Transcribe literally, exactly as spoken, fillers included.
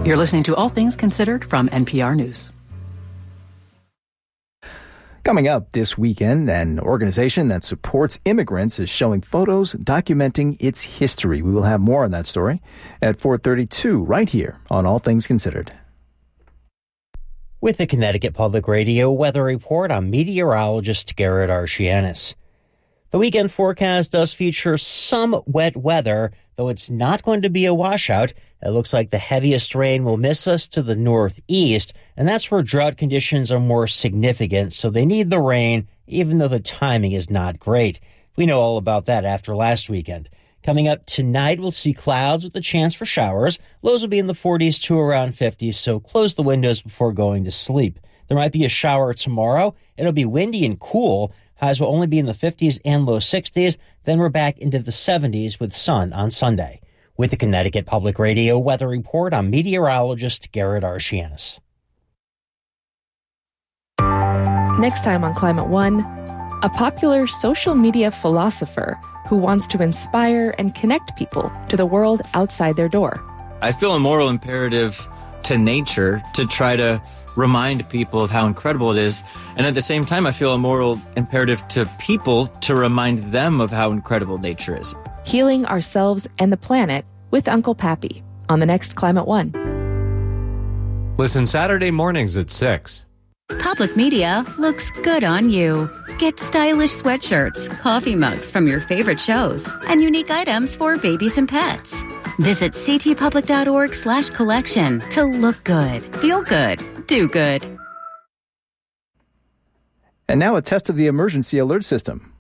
You're listening to All Things Considered from N P R News. Coming up this weekend, an organization that supports immigrants is showing photos documenting its history. We will have more on that story at four thirty-two right here on All Things Considered. With the Connecticut Public Radio weather report, I'm meteorologist Garrett Archianis. The weekend forecast does feature some wet weather, though it's not going to be a washout. It looks like the heaviest rain will miss us to the northeast, and that's where drought conditions are more significant, so they need the rain, even though the timing is not great. We know all about that after last weekend. Coming up tonight, we'll see clouds with a chance for showers. Lows will be in the forties to around fifties, so close the windows before going to sleep. There might be a shower tomorrow. It'll be windy and cool. Highs will only be in the fifties and low sixties. Then we're back into the seventies with sun on Sunday. With the Connecticut Public Radio weather report, I'm meteorologist Garrett Archianis. Next time on Climate One, a popular social media philosopher who wants to inspire and connect people to the world outside their door. I feel a moral imperative to nature to try to remind people of how incredible it is. And at the same time, I feel a moral imperative to people to remind them of how incredible nature is. Healing Ourselves and the Planet with Uncle Pappy on the next Climate One. Listen Saturday mornings at six. Public Media looks good on you. Get stylish sweatshirts, coffee mugs from your favorite shows, and unique items for babies and pets. Visit ctpublic.org slash collection to look good, feel good, do good. And now a test of the emergency alert system.